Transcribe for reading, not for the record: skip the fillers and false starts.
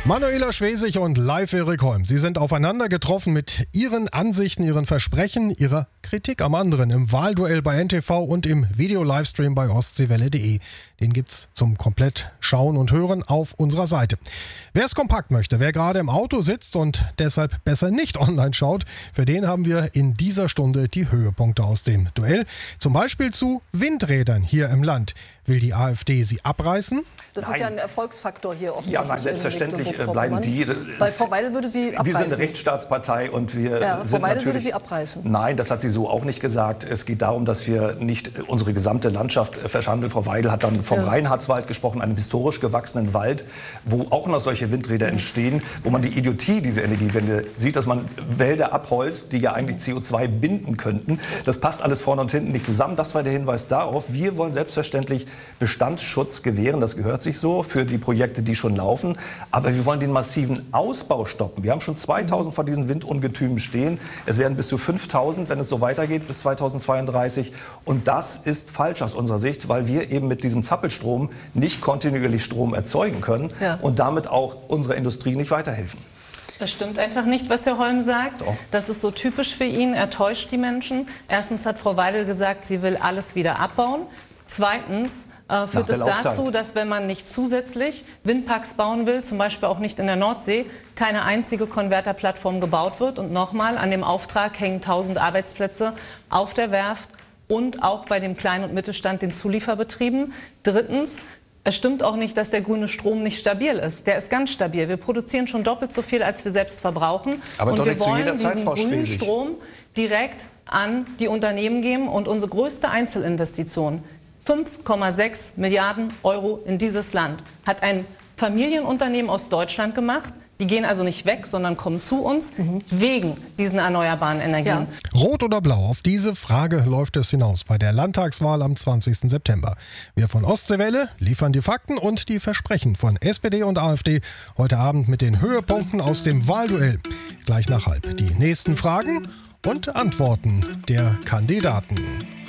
Manuela Schwesig und Live Erik Holm. Sie sind aufeinander getroffen mit ihren Ansichten, ihren Versprechen, ihrer Kritik am anderen im Wahlduell bei NTV und im Video-Livestream bei ostseewelle.de. Den gibt's zum komplett Schauen und Hören auf unserer Seite. Wer es kompakt möchte, wer gerade im Auto sitzt und deshalb besser nicht online schaut, für den haben wir in dieser Stunde die Höhepunkte aus dem Duell. Zum Beispiel zu Windrädern hier im Land. Will die AfD sie abreißen? Das ist ja ein Erfolgsfaktor hier offensichtlich. Ja, nein, selbstverständlich bleiben die. Weil Frau Weidel würde sie abreißen. Wir sind eine Rechtsstaatspartei und wir Frau sind Weidel natürlich... würde sie abreißen. Nein, das hat sie so auch nicht gesagt. Es geht darum, dass wir nicht unsere gesamte Landschaft verschandeln. Frau Weidel hat dann vom Reinhardswald gesprochen, einem historisch gewachsenen Wald, wo auch noch solche Windräder entstehen, wo man die Idiotie dieser Energiewende sieht, dass man Wälder abholzt, die ja eigentlich CO2 binden könnten. Das passt alles vorne und hinten nicht zusammen. Das war der Hinweis darauf. Wir wollen selbstverständlich Bestandsschutz gewähren. Das gehört sich so für die Projekte, die schon laufen. Aber wir wollen den massiven Ausbau stoppen. Wir haben schon 2000 von diesen Windungetümen stehen. Es werden bis zu 5000, wenn es so weitergeht, bis 2032. Und das ist falsch aus unserer Sicht, weil wir eben mit diesem Zappelstrom nicht kontinuierlich Strom erzeugen können und damit auch unserer Industrie nicht weiterhelfen. Das stimmt einfach nicht, was Herr Holm sagt. Doch. Das ist so typisch für ihn. Er täuscht die Menschen. Erstens hat Frau Weidel gesagt, sie will alles wieder abbauen. Zweitens führt es dazu, dass wenn man nicht zusätzlich Windparks bauen will, zum Beispiel auch nicht in der Nordsee, keine einzige Konverterplattform gebaut wird. Und nochmal, an dem Auftrag hängen 1000 Arbeitsplätze auf der Werft und auch bei dem Klein- und Mittelstand, den Zulieferbetrieben. Drittens, es stimmt auch nicht, dass der grüne Strom nicht stabil ist. Der ist ganz stabil. Wir produzieren schon doppelt so viel, als wir selbst verbrauchen. Aber und doch wir nicht zu jeder wollen Zeit, diesen Frau grünen Schwesig. Strom direkt an die Unternehmen geben. Und unsere größte Einzelinvestition, 5,6 Milliarden Euro in dieses Land, hat ein Familienunternehmen aus Deutschland gemacht. Die gehen also nicht weg, sondern kommen zu uns wegen diesen erneuerbaren Energien. Ja. Rot oder blau? Auf diese Frage läuft es hinaus bei der Landtagswahl am 20. September. Wir von Ostseewelle liefern die Fakten und die Versprechen von SPD und AfD heute Abend mit den Höhepunkten aus dem Wahlduell. Gleich nach halb die nächsten Fragen und Antworten der Kandidaten.